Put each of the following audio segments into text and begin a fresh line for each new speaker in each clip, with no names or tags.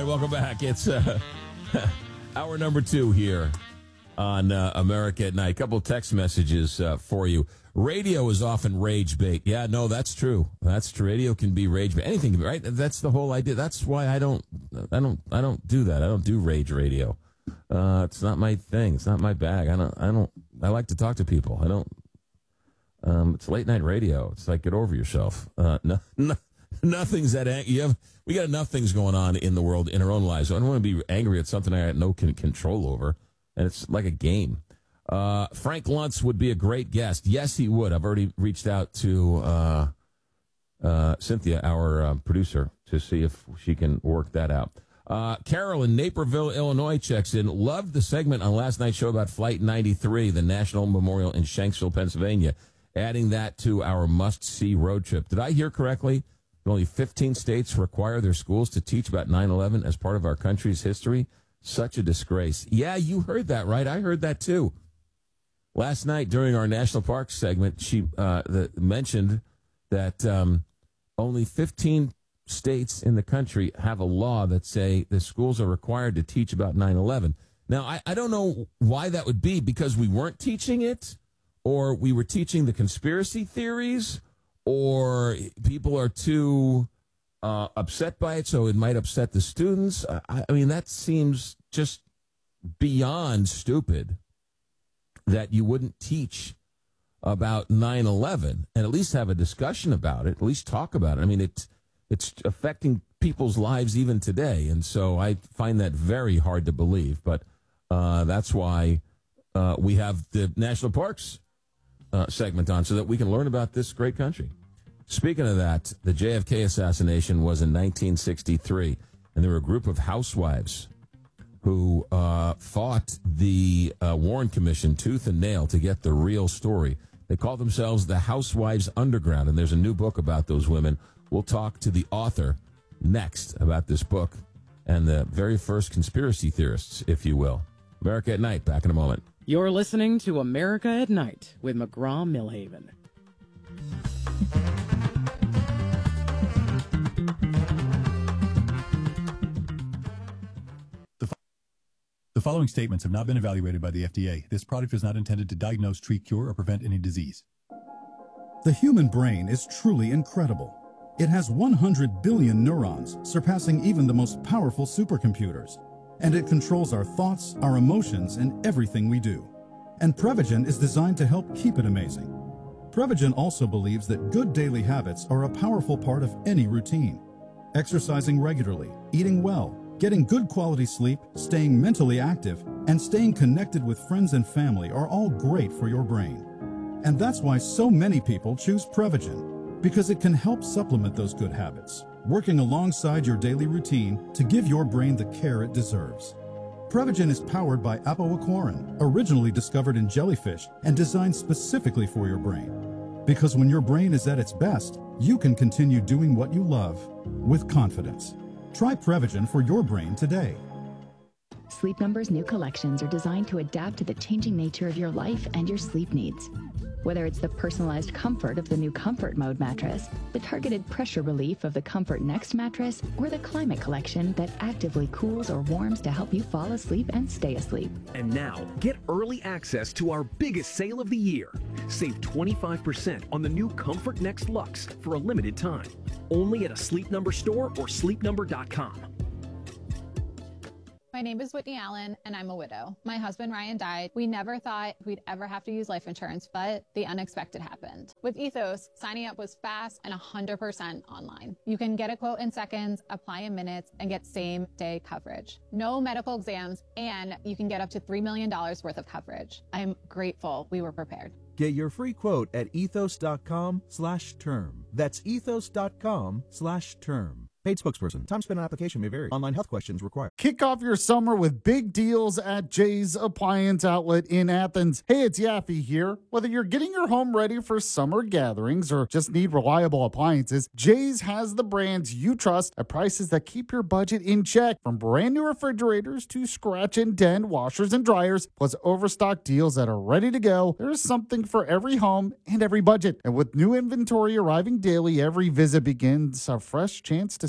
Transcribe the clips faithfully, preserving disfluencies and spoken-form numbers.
welcome back. It's uh, hour number two here on uh, America at Night. A couple of text messages uh, for you. Radio is often rage bait. Yeah, no, that's true. That's true. Radio can be rage bait. Anything can be, right? That's the whole idea. That's why I don't, I don't, I don't do that. I don't do rage radio. Uh, it's not my thing. It's not my bag. I don't, I don't, I like to talk to people. I don't, um, it's late night radio. It's like, get over yourself. Uh, no, no, nothing's that, ang- you have, we got enough things going on in the world in our own lives. So I don't want to be angry at something I have no con- control over. And it's like a game. Uh, Frank Luntz would be a great guest. Yes, he would. I've already reached out to uh, uh, Cynthia, our uh, producer, to see if she can work that out. Uh, Carol in Naperville, Illinois checks in. Loved the segment on last night's show about Flight ninety-three, the National Memorial in Shanksville, Pennsylvania. Adding that to our must-see road trip. Did I hear correctly? Only fifteen states require their schools to teach about nine eleven as part of our country's history. Such a disgrace. Yeah, you heard that, right? I heard that, too. Last night during our National Parks segment, she uh, the, mentioned that um, only fifteen states in the country have a law that say the schools are required to teach about nine eleven. Now, I, I don't know why that would be, because we weren't teaching it, or we were teaching the conspiracy theories, or people are too uh, upset by it, so it might upset the students. I, I mean, that seems just beyond stupid, that you wouldn't teach about nine eleven and at least have a discussion about it, at least talk about it. I mean, it's, it's affecting people's lives even today, and so I find that very hard to believe. But uh, that's why uh, we have the National Parks uh, segment on, so that we can learn about this great country. Speaking of that, the J F K assassination was in nineteen sixty-three, and there were a group of housewives who uh, fought the uh, Warren Commission tooth and nail to get the real story. They call themselves the Housewives Underground, and there's a new book about those women. We'll talk to the author next about this book and the very first conspiracy theorists, if you will. America at Night, back in a moment.
You're listening to America at Night with McGraw-Millhaven.
The following statements have not been evaluated by the F D A. This product is not intended to diagnose, treat, cure, or prevent any disease.
The human brain is truly incredible. It has one hundred billion neurons, surpassing even the most powerful supercomputers. And it controls our thoughts, our emotions, and everything we do. And Prevagen is designed to help keep it amazing. Prevagen also believes that good daily habits are a powerful part of any routine. Exercising regularly, eating well, getting good quality sleep, staying mentally active, and staying connected with friends and family are all great for your brain. And that's why so many people choose Prevagen, because it can help supplement those good habits, working alongside your daily routine to give your brain the care it deserves. Prevagen is powered by apoaquarin, originally discovered in jellyfish and designed specifically for your brain. Because when your brain is at its best, you can continue doing what you love with confidence. Try Prevagen for your brain today.
Sleep Number's new collections are designed to adapt to the changing nature of your life and your sleep needs. Whether it's the personalized comfort of the new Comfort Mode mattress, the targeted pressure relief of the Comfort Next mattress, or the Climate Collection that actively cools or warms to help you fall asleep and stay asleep.
And now, get early access to our biggest sale of the year. Save twenty-five percent on the new Comfort Next Luxe for a limited time. Only at a Sleep Number store or sleep number dot com.
My name is Whitney Allen, and I'm a widow. My husband, Ryan, died. We never thought we'd ever have to use life insurance, but the unexpected happened. With Ethos, signing up was fast and one hundred percent online. You can get a quote in seconds, apply in minutes, and get same-day coverage. No medical exams, and you can get up to three million dollars worth of coverage. I'm grateful we were prepared.
Get your free quote at ethos.com slash term. That's ethos.com slash term. Paid spokesperson. Time spent on application may vary. Online health questions required.
Kick off your summer with big deals at Jay's Appliance Outlet in Athens. Hey, it's Yaffe here. Whether you're getting your home ready for summer gatherings or just need reliable appliances, Jay's has the brands you trust at prices that keep your budget in check. From brand new refrigerators to scratch and dent washers and dryers, plus overstock deals that are ready to go, there's something for every home and every budget. And with new inventory arriving daily, every visit begins a fresh chance to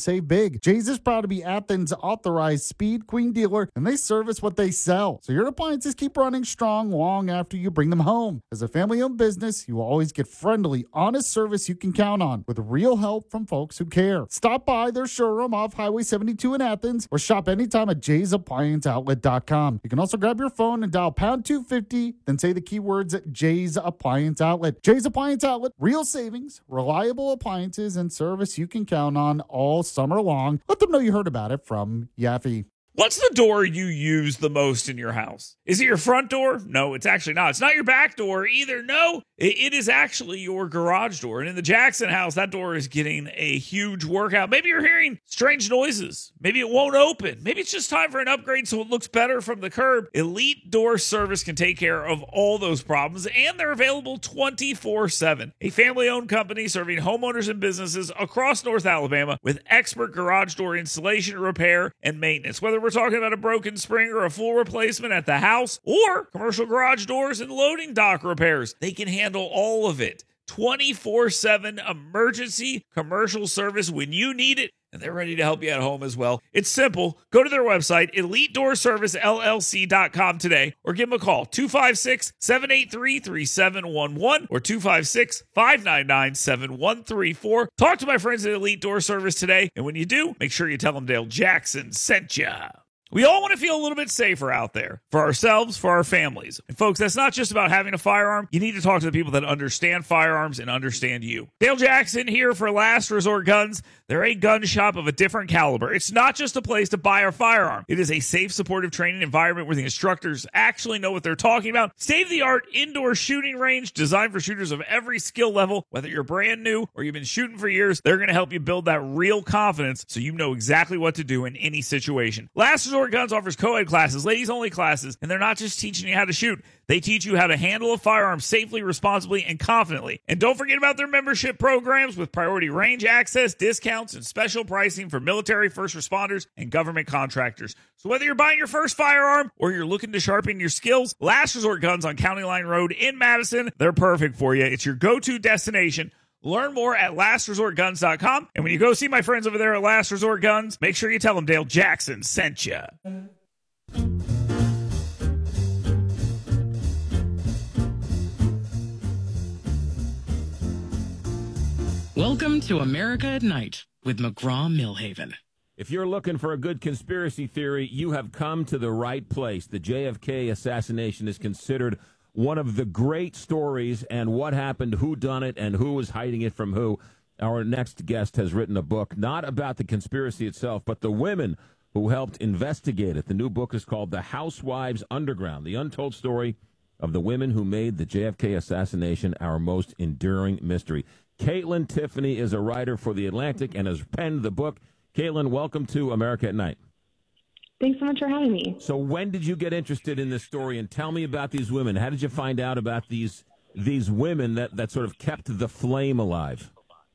save big. Jay's is proud to be Athens' authorized Speed Queen dealer, and they service what they sell. So your appliances keep running strong long after you bring them home. As a family-owned business, you will always get friendly, honest service you can count on with real help from folks who care. Stop by their showroom off Highway seventy-two in Athens or shop anytime at jays appliance outlet dot com. You can also grab your phone and dial pound two fifty, then say the keywords Jay's Appliance Outlet. Jay's Appliance Outlet, real savings, reliable appliances, and service you can count on all summer long. Let them know you heard about it from Yaffe.
What's the door you use the most in your house? Is it your front door? No, it's actually not. It's not your back door either. No, it is actually your garage door. And in the Jackson house, that door is getting a huge workout. Maybe you're hearing strange noises. Maybe it won't open. Maybe it's just time for an upgrade so it looks better from the curb. Elite Door Service can take care of all those problems, and they're available twenty-four seven. A family-owned company serving homeowners and businesses across North Alabama with expert garage door installation, repair, and maintenance. Whether we're talking about a broken spring or a full replacement at the house or commercial garage doors and loading dock repairs, they can handle all of it. twenty-four seven emergency commercial service when you need it, and they're ready to help you at home as well. It's simple. Go to their website, elite door service l l c dot com today, or give them a call, two five six, seven eight three, three seven one one or two five six, five nine nine, seven one three four. Talk to my friends at Elite Door Service today, and when you do, make sure you tell them Dale Jackson sent ya. We all want to feel a little bit safer out there for ourselves, for our families. And folks, that's not just about having a firearm. You need to talk to the people that understand firearms and understand you. Dale Jackson here for Last Resort Guns. They're a gun shop of a different caliber. It's not just a place to buy a firearm. It is a safe, supportive training environment where the instructors actually know what they're talking about. State-of-the-art indoor shooting range designed for shooters of every skill level. Whether you're brand new or you've been shooting for years, they're going to help you build that real confidence so you know exactly what to do in any situation. Last Resort Guns offers co-ed classes, ladies-only classes, and they're not just teaching you how to shoot. They teach you how to handle a firearm safely, responsibly, and confidently. And don't forget about their membership programs with priority range access, discounts, and special pricing for military, first responders, and government contractors. So whether you're buying your first firearm or you're looking to sharpen your skills, Last Resort Guns on County Line Road in Madison, they're perfect for you. It's your go-to destination. Learn more at last resort guns dot com. And when you go see my friends over there at Last Resort Guns, make sure you tell them Dale Jackson sent you.
Welcome to America at Night with McGraw-Millhaven.
If you're looking for a good conspiracy theory, you have come to the right place. The J F K assassination is considered one of the great stories, and what happened, who done it, and who was hiding it from who. Our next guest has written a book, not about the conspiracy itself, but the women who helped investigate it. The new book is called The Housewives Underground, the untold story of the women who made the J F K assassination our most enduring mystery. Caitlin Tiffany is a writer for The Atlantic and has penned the book. Caitlin, welcome to America at Night.
Thanks so much for having me.
So when did you get interested in this story? And tell me about these women. How did you find out about these these women that, that sort of kept the flame alive?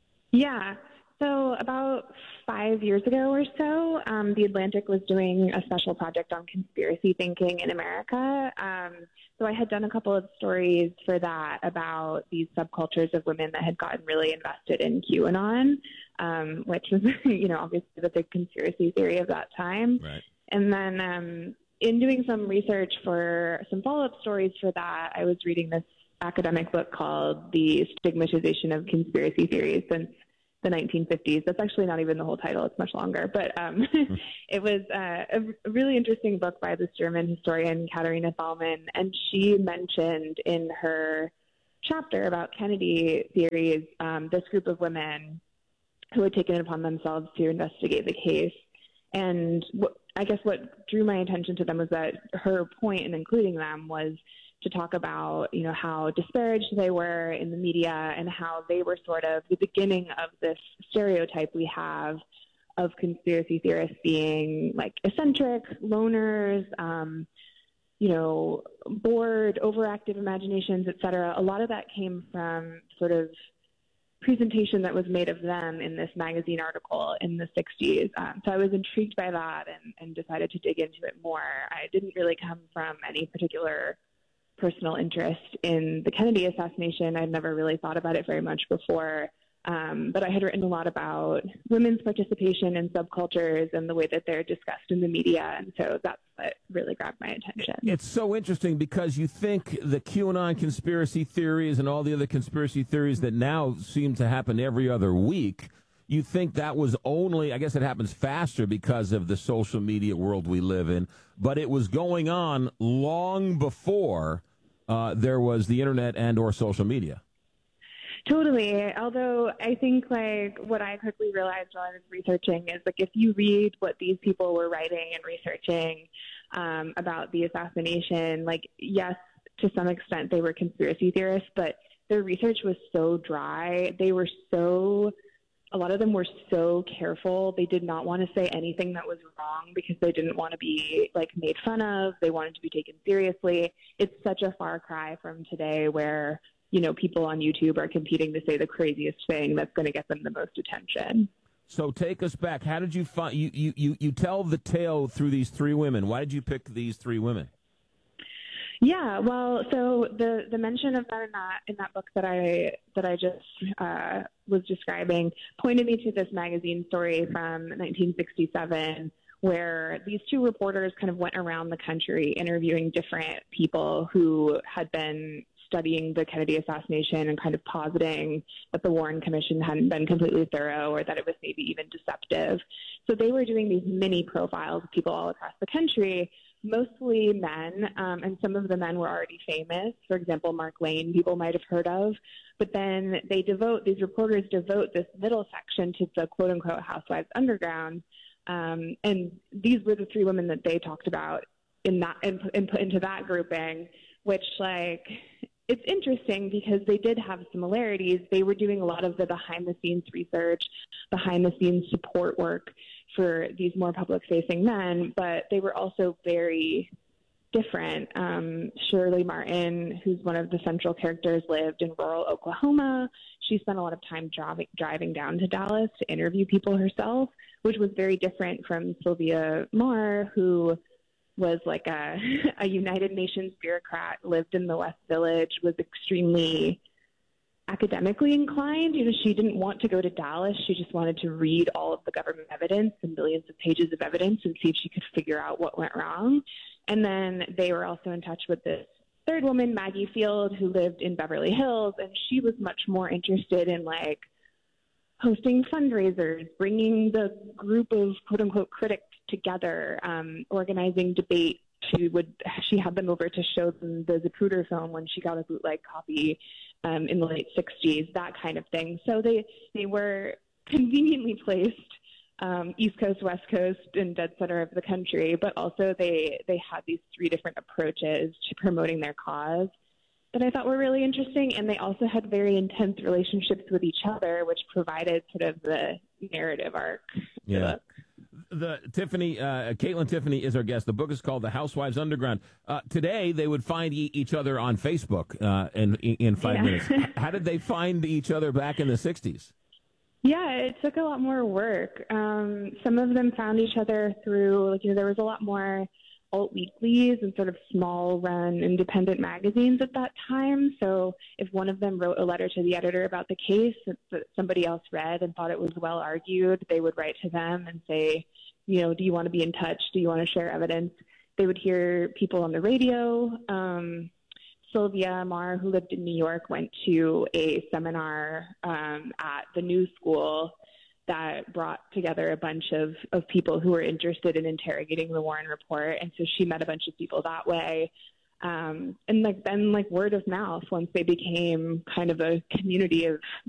Yeah. So about five years ago or so, um, The Atlantic was doing a special project on conspiracy thinking in America. Um, so I had done a couple of stories for that about these subcultures of women that had gotten really invested in QAnon, um, which was, you know, obviously the big conspiracy theory of that time.
Right.
And then um, in doing some research for some follow-up stories for that, I was reading this academic book called The Stigmatization of Conspiracy Theories since the nineteen fifties. That's actually not even the whole title. It's much longer. But um, it was uh, a really interesting book by this German historian, Katharina Thalmann, and she mentioned in her chapter about Kennedy theories um, this group of women who had taken it upon themselves to investigate the case. And what, I guess what drew my attention to them was that her point in including them was to talk about, you know, how disparaged they were in the media and how they were sort of the beginning of this stereotype we have of conspiracy theorists being like eccentric, loners, um, you know, bored, overactive imaginations, et cetera. A lot of that came from sort of presentation that was made of them in this magazine article in the sixties. Um, so I was intrigued by that and, and decided to dig into it more. I didn't really come from any particular personal interest in the Kennedy assassination. I'd never really thought about it very much before. Um, but I had written a lot about women's participation in subcultures and the way that they're discussed in the media. And so that's what really grabbed my attention.
It's so interesting because you think the QAnon conspiracy theories and all the other conspiracy theories that now seem to happen every other week, you think that was only, I guess it happens faster because of the social media world we live in, but it was going on long before uh, there was the internet and or social media.
Totally. Although I think like what I quickly realized while I was researching is like if you read what these people were writing and researching um, about the assassination, like yes, to some extent they were conspiracy theorists, but their research was so dry. They were so, a lot of them were so careful. They did not want to say anything that was wrong because they didn't want to be like made fun of. They wanted to be taken seriously. It's such a far cry from today where you know, people on YouTube are competing to say the craziest thing that's going to get them the most attention.
So take us back. How did you find, you, you, you, you tell the tale through these three women. Why did you pick these three women?
Yeah, well, so the, the mention of that in that in that book that I that I just uh, was describing pointed me to this magazine story from nineteen sixty-seven where these two reporters kind of went around the country interviewing different people who had been studying the Kennedy assassination and kind of positing that the Warren Commission hadn't been completely thorough or that it was maybe even deceptive. So they were doing these mini profiles of people all across the country, mostly men, um, and some of the men were already famous. For example, Mark Lane, people might have heard of. But then they devote, these reporters devote this middle section to the quote-unquote Housewives Underground. Um, and these were the three women that they talked about in that and, and put into that grouping, which, like, it's interesting because they did have similarities. They were doing a lot of the behind-the-scenes research, behind-the-scenes support work for these more public-facing men, but they were also very different. Um, Shirley Martin, who's one of the central characters, lived in rural Oklahoma. She spent a lot of time driving, driving down to Dallas to interview people herself, which was very different from Sylvia Maher, who was like a, a United Nations bureaucrat, lived in the West Village, was extremely academically inclined. You know, she didn't want to go to Dallas. She just wanted to read all of the government evidence and billions of pages of evidence and see if she could figure out what went wrong. And then they were also in touch with this third woman, Maggie Field, who lived in Beverly Hills, and she was much more interested in like hosting fundraisers, bringing the group of quote-unquote critics together, um, organizing debate. She would she had them over to show them the Zapruder film when she got a bootleg copy um, in the late sixties, that kind of thing. So they they were conveniently placed um, East Coast, West Coast, and dead center of the country, but also they they had these three different approaches to promoting their cause that I thought were really interesting, and they also had very intense relationships with each other, which provided sort of the narrative arc.
Yeah. The, the Tiffany, uh, Caitlin Tiffany is our guest. The book is called The Housewives Underground. Uh, today, they would find e- each other on Facebook uh, in in five
yeah.
minutes. How did they find each other back in the sixties?
Yeah, it took a lot more work. Um, some of them found each other through, like, you know, there was a lot more alt weeklies and sort of small run independent magazines at that time. So if one of them wrote a letter to the editor about the case that somebody else read and thought it was well argued, they would write to them and say, you know, do you want to be in touch? Do you want to share evidence? They would hear people on the radio. Um, Sylvia Maher, who lived in New York, went to a seminar um, at the New School that brought together a bunch of, of people who were interested in interrogating the Warren report. And so she met a bunch of people that way. Um, and like then like word of mouth, once they became kind of a community of